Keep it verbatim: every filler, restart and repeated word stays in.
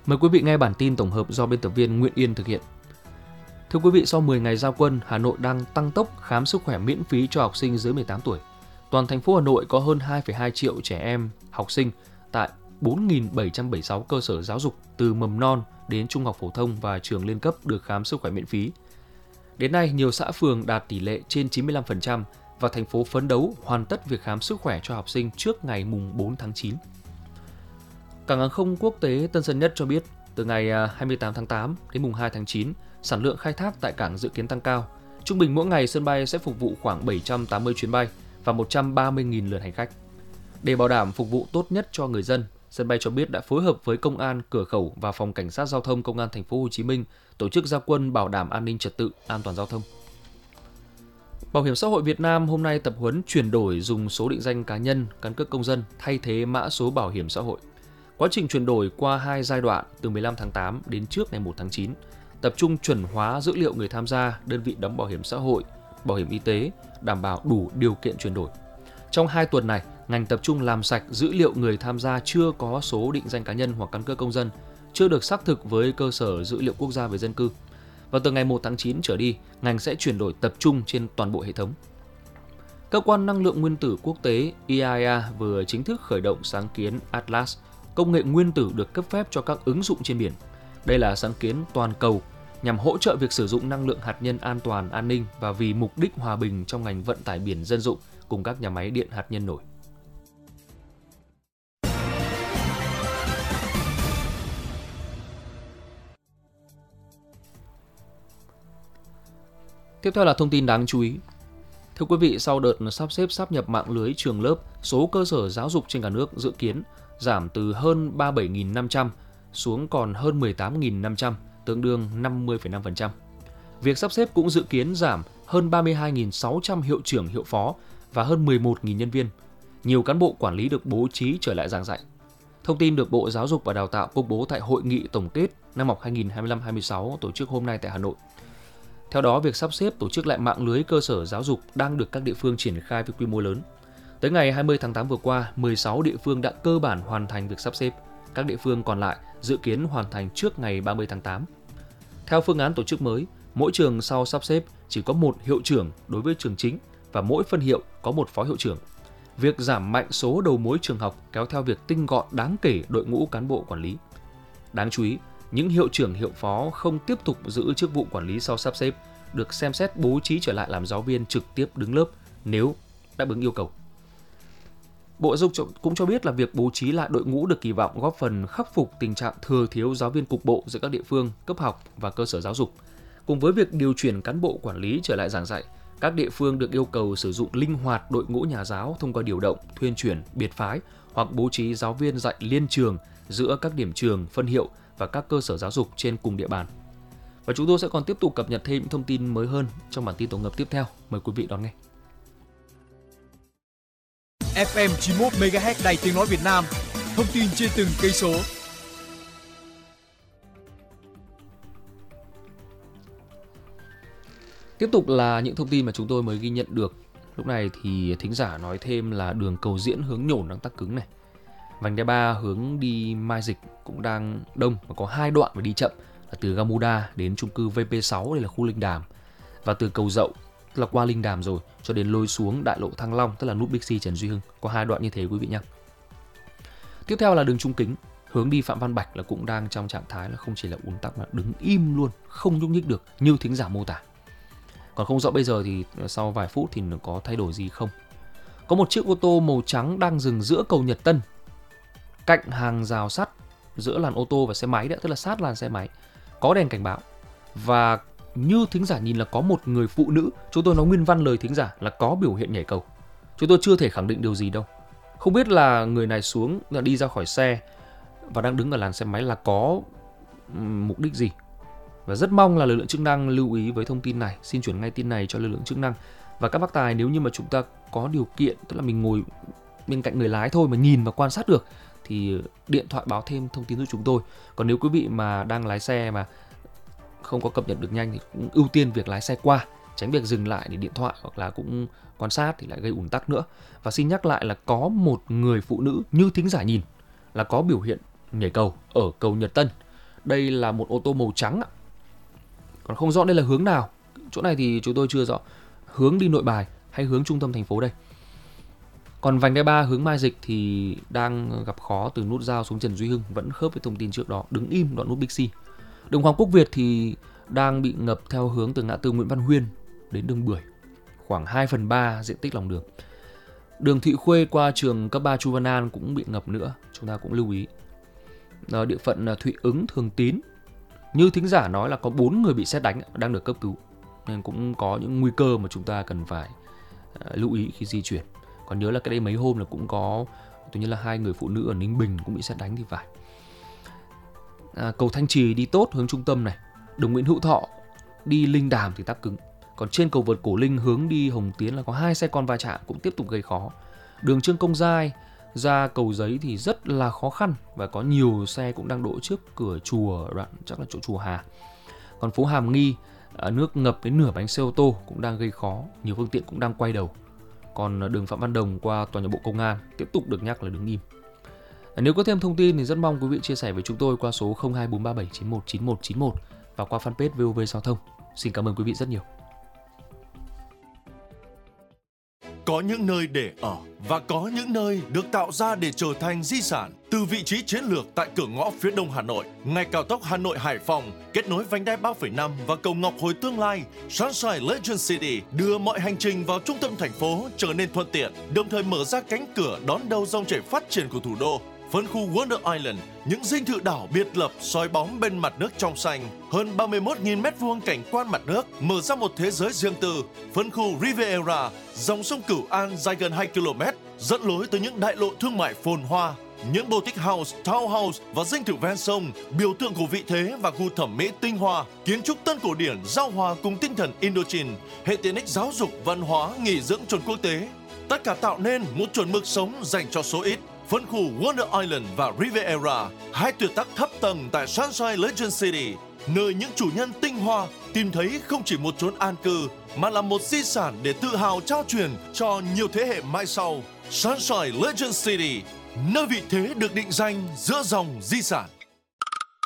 Mời quý vị nghe bản tin tổng hợp do biên tập viên Nguyễn Yên thực hiện. Thưa quý vị, sau mười ngày ra quân, Hà Nội đang tăng tốc khám sức khỏe miễn phí cho học sinh dưới mười tám tuổi. Toàn thành phố Hà Nội có hơn hai phẩy hai triệu trẻ em học sinh tại bốn nghìn bảy trăm bảy mươi sáu cơ sở giáo dục từ mầm non đến trung học phổ thông và trường liên cấp được khám sức khỏe miễn phí. Đến nay, nhiều xã phường đạt tỷ lệ trên chín mươi lăm phần trăm và thành phố phấn đấu hoàn tất việc khám sức khỏe cho học sinh trước ngày mùng bốn tháng chín. Cảng hàng không quốc tế Tân Sơn Nhất cho biết, từ ngày hai mươi tám tháng tám đến mùng hai tháng chín, sản lượng khai thác tại cảng dự kiến tăng cao. Trung bình mỗi ngày sân bay sẽ phục vụ khoảng bảy trăm tám mươi chuyến bay và một trăm ba mươi nghìn lượt hành khách. Để bảo đảm phục vụ tốt nhất cho người dân, sân bay cho biết đã phối hợp với công an cửa khẩu và phòng cảnh sát giao thông công an thành phố Hồ Chí Minh tổ chức ra quân bảo đảm an ninh trật tự, an toàn giao thông. Bảo hiểm xã hội Việt Nam hôm nay tập huấn chuyển đổi dùng số định danh cá nhân, căn cước công dân thay thế mã số bảo hiểm xã hội. Quá trình chuyển đổi qua hai giai đoạn từ mười lăm tháng tám đến trước ngày một tháng chín, tập trung chuẩn hóa dữ liệu người tham gia, đơn vị đóng bảo hiểm xã hội, bảo hiểm y tế, đảm bảo đủ điều kiện chuyển đổi. Trong hai tuần này, ngành tập trung làm sạch dữ liệu người tham gia chưa có số định danh cá nhân hoặc căn cước công dân, chưa được xác thực với cơ sở dữ liệu quốc gia về dân cư. Và từ ngày một tháng chín trở đi, ngành sẽ chuyển đổi tập trung trên toàn bộ hệ thống. Cơ quan năng lượng nguyên tử quốc tế i a e a vừa chính thức khởi động sáng kiến Atlas, công nghệ nguyên tử được cấp phép cho các ứng dụng trên biển. Đây là sáng kiến toàn cầu nhằm hỗ trợ việc sử dụng năng lượng hạt nhân an toàn, an ninh và vì mục đích hòa bình trong ngành vận tải biển dân dụng cùng các nhà máy điện hạt nhân nổi. Tiếp theo là thông tin đáng chú ý. Thưa quý vị, sau đợt sắp xếp sáp nhập mạng lưới trường lớp, số cơ sở giáo dục trên cả nước dự kiến giảm từ hơn ba mươi bảy nghìn năm trăm xuống còn hơn mười tám nghìn năm trăm, tương đương năm mươi phẩy năm phần trăm. Việc sắp xếp cũng dự kiến giảm hơn ba mươi hai nghìn sáu trăm hiệu trưởng, hiệu phó và hơn mười một nghìn nhân viên. Nhiều cán bộ quản lý được bố trí trở lại giảng dạy. Thông tin được Bộ Giáo dục và Đào tạo công bố tại Hội nghị tổng kết năm học hai nghìn hai mươi lăm hai mươi sáu tổ chức hôm nay tại Hà Nội. Theo đó, việc sắp xếp tổ chức lại mạng lưới cơ sở giáo dục đang được các địa phương triển khai với quy mô lớn. Tới ngày hai mươi tháng tám vừa qua, mười sáu địa phương đã cơ bản hoàn thành việc sắp xếp. Các địa phương còn lại dự kiến hoàn thành trước ngày ba mươi tháng tám. Theo phương án tổ chức mới, mỗi trường sau sắp xếp chỉ có một hiệu trưởng đối với trường chính và mỗi phân hiệu có một phó hiệu trưởng. Việc giảm mạnh số đầu mối trường học kéo theo việc tinh gọn đáng kể đội ngũ cán bộ quản lý. Đáng chú ý, những hiệu trưởng, hiệu phó không tiếp tục giữ chức vụ quản lý sau sắp xếp được xem xét bố trí trở lại làm giáo viên trực tiếp đứng lớp nếu đáp ứng yêu cầu. Bộ Giáo dục cũng cho biết là việc bố trí lại đội ngũ được kỳ vọng góp phần khắc phục tình trạng thừa thiếu giáo viên cục bộ giữa các địa phương, cấp học và cơ sở giáo dục. Cùng với việc điều chuyển cán bộ quản lý trở lại giảng dạy, các địa phương được yêu cầu sử dụng linh hoạt đội ngũ nhà giáo thông qua điều động, thuyên chuyển, biệt phái hoặc bố trí giáo viên dạy liên trường giữa các điểm trường, phân hiệu và các cơ sở giáo dục trên cùng địa bàn. Và chúng tôi sẽ còn tiếp tục cập nhật thêm những thông tin mới hơn trong bản tin tổng hợp tiếp theo. Mời quý vị đón nghe. ép em chín mươi mốt mê ga héc Đài Tiếng nói Việt Nam, thông tin trên từng cây số. Tiếp tục là những thông tin mà chúng tôi mới ghi nhận được. Lúc này thì thính giả nói thêm là đường Cầu Diễn hướng Nhổn đang tắc cứng này. Vành đai ba hướng đi Mai Dịch cũng đang đông và có hai đoạn phải đi chậm, là từ Gamuda đến chung cư vê pê sáu, đây là khu Linh Đàm, và từ Cầu Dậu, tức là qua Linh Đàm rồi, cho đến lối xuống đại lộ Thăng Long, tức là nút Bixi Trần Duy Hưng. Có hai đoạn như thế quý vị nhé. Tiếp theo là đường Trung Kính hướng đi Phạm Văn Bạch là cũng đang trong trạng thái là không chỉ là ùn tắc mà đứng im luôn, không nhúc nhích được như thính giả mô tả. Còn không rõ bây giờ thì sau vài phút thì nó có thay đổi gì không. Có một chiếc ô tô màu trắng đang dừng giữa cầu Nhật Tân, cạnh hàng rào sắt giữa làn ô tô và xe máy, đấy, tức là sát làn xe máy. Có đèn cảnh báo và như thính giả nhìn là có một người phụ nữ, chúng tôi nói nguyên văn lời thính giả là có biểu hiện nhảy cầu. Chúng tôi chưa thể khẳng định điều gì đâu. Không biết là người này xuống là đi ra khỏi xe và đang đứng ở làn xe máy là có mục đích gì. Và rất mong là lực lượng chức năng lưu ý với thông tin này, xin chuyển ngay tin này cho lực lượng chức năng. Và các bác tài, nếu như mà chúng ta có điều kiện, tức là mình ngồi bên cạnh người lái thôi mà nhìn và quan sát được thì điện thoại báo thêm thông tin giúp chúng tôi. Còn nếu quý vị mà đang lái xe mà không có cập nhật được nhanh thì cũng ưu tiên việc lái xe qua, tránh việc dừng lại để điện thoại hoặc là cũng quan sát thì lại gây ùn tắc nữa. Và xin nhắc lại là có một người phụ nữ như thính giả nhìn là có biểu hiện nhảy cầu ở cầu Nhật Tân. Đây là một ô tô màu trắng ạ. Còn không rõ đây là hướng nào. Chỗ này thì chúng tôi chưa rõ. Hướng đi Nội Bài hay hướng trung tâm thành phố đây. Còn vành đai ba hướng Mai Dịch thì đang gặp khó từ nút giao xuống Trần Duy Hưng, vẫn khớp với thông tin trước đó, đứng im đoạn nút Bixi. Đường Hoàng Quốc Việt thì đang bị ngập theo hướng từ ngã tư Nguyễn Văn Huyên đến đường Bưởi, khoảng hai phần ba diện tích lòng đường. Đường Thị Khuê qua trường cấp ba Chu Văn An cũng bị ngập nữa, chúng ta cũng lưu ý. Ở địa phận Thụy Ứng, Thường Tín, như thính giả nói là có bốn người bị sét đánh đang được cấp cứu, nên cũng có những nguy cơ mà chúng ta cần phải lưu ý khi di chuyển. Còn nhớ là cái đây mấy hôm là cũng có, tôi nhớ là hai người phụ nữ ở Ninh Bình cũng bị sét đánh thì phải. À, cầu Thanh Trì đi tốt hướng trung tâm này, đường Nguyễn Hữu Thọ đi Linh Đàm thì tắc cứng. Còn trên cầu vượt Cổ Linh hướng đi Hồng Tiến là có hai xe con va chạm cũng tiếp tục gây khó. Đường Trương Công Giai ra Cầu Giấy thì rất là khó khăn và có nhiều xe cũng đang đỗ trước cửa chùa, đoạn chắc là chỗ chùa Hà. Còn phố Hàm Nghi nước ngập đến nửa bánh xe ô tô cũng đang gây khó, nhiều phương tiện cũng đang quay đầu. Còn đường Phạm Văn Đồng qua tòa nhà Bộ Công an tiếp tục được nhắc là đứng im. Nếu có thêm thông tin thì rất mong quý vị chia sẻ với chúng tôi qua số không hai bốn ba bảy chín một chín một chín một và qua fanpage vê o vê Giao thông. Xin cảm ơn quý vị rất nhiều. Có những nơi để ở và có những nơi được tạo ra để trở thành di sản. Từ vị trí chiến lược tại cửa ngõ phía đông Hà Nội, ngay cao tốc Hà Nội - Hải Phòng kết nối vành đai ba phẩy năm và cầu Ngọc Hồi tương lai, Sunshine Legend City đưa mọi hành trình vào trung tâm thành phố trở nên thuận tiện, đồng thời mở ra cánh cửa đón đầu dòng chảy phát triển của thủ đô. Phân khu Wonder Island, những dinh thự đảo biệt lập soi bóng bên mặt nước trong xanh, hơn ba mươi mốt nghìn mét vuông cảnh quan mặt nước, mở ra một thế giới riêng tư. Phân khu Riviera, dòng sông Cửu An dài gần hai ki lô mét, dẫn lối tới những đại lộ thương mại phồn hoa. Những boutique house, townhouse và dinh thự ven sông, biểu tượng của vị thế và gu thẩm mỹ tinh hoa, kiến trúc tân cổ điển giao hòa cùng tinh thần Indochine, hệ tiện ích giáo dục, văn hóa, nghỉ dưỡng chuẩn quốc tế. Tất cả tạo nên một chuẩn mực sống dành cho số ít. Phân khu Wonder Island và Riviera, hai tuyệt tác thấp tầng tại Sunshine Legend City, nơi những chủ nhân tinh hoa tìm thấy không chỉ một chốn an cư, mà là một di sản để tự hào trao truyền cho nhiều thế hệ mai sau. Sunshine Legend City, nơi vị thế được định danh giữa dòng di sản.